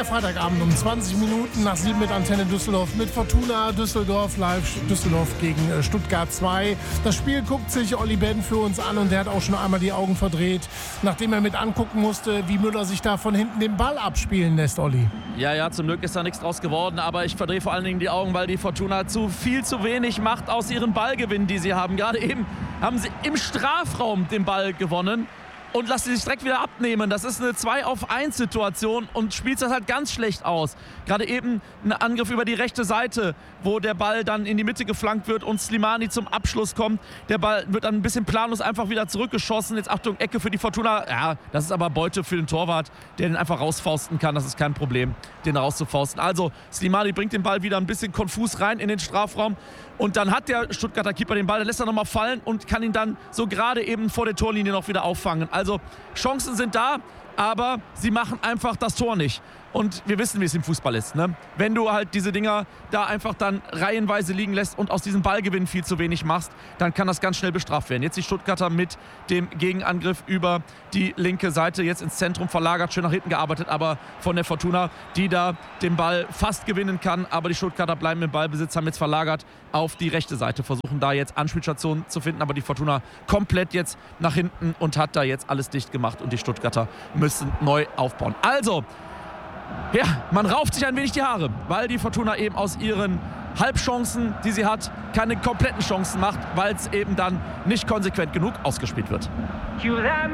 Der Freitagabend um 20 Minuten nach 7 mit Antenne Düsseldorf mit Fortuna Düsseldorf live. Düsseldorf gegen Stuttgart 2. Das Spiel guckt sich Olli Ben für uns an und der hat auch schon einmal die Augen verdreht, nachdem er mit angucken musste, wie Müller sich da von hinten den Ball abspielen lässt, Olli. Ja, zum Glück ist da nichts draus geworden, aber ich verdrehe vor allen Dingen die Augen, weil die Fortuna zu wenig macht aus ihren Ballgewinnen, die sie haben. Gerade eben haben sie im Strafraum den Ball gewonnen und lassen sie sich direkt wieder abnehmen. Das ist eine 2-auf-1-Situation und spielt das halt ganz schlecht aus. Gerade eben ein Angriff über die rechte Seite, wo der Ball dann in die Mitte geflankt wird und Slimani zum Abschluss kommt. Der Ball wird dann ein bisschen planlos einfach wieder zurückgeschossen. Jetzt Achtung, Ecke für die Fortuna. Ja, das ist aber Beute für den Torwart, der den einfach rausfausten kann. Das ist kein Problem, den rauszufausten. Also Slimani bringt den Ball wieder ein bisschen konfus rein in den Strafraum. Und dann hat der Stuttgarter Keeper den Ball, der lässt er nochmal fallen und kann ihn dann so gerade eben vor der Torlinie noch wieder auffangen. Also Chancen sind da, aber sie machen einfach das Tor nicht. Und wir wissen, wie es im Fußball ist, ne? Wenn du halt diese Dinger da einfach dann reihenweise liegen lässt und aus diesem Ballgewinn viel zu wenig machst, dann kann das ganz schnell bestraft werden. Jetzt die Stuttgarter mit dem Gegenangriff über die linke Seite, jetzt ins Zentrum verlagert, schön nach hinten gearbeitet, aber von der Fortuna, die da den Ball fast gewinnen kann. Aber die Stuttgarter bleiben im Ballbesitz, haben jetzt verlagert auf die rechte Seite, versuchen da jetzt Anspielstationen zu finden, aber die Fortuna komplett jetzt nach hinten und hat da jetzt alles dicht gemacht und die Stuttgarter müssen neu aufbauen. Also, ja, man rauft sich ein wenig die Haare, weil die Fortuna eben aus ihren Halbchancen, die sie hat, keine kompletten Chancen macht, weil es eben dann nicht konsequent genug ausgespielt wird.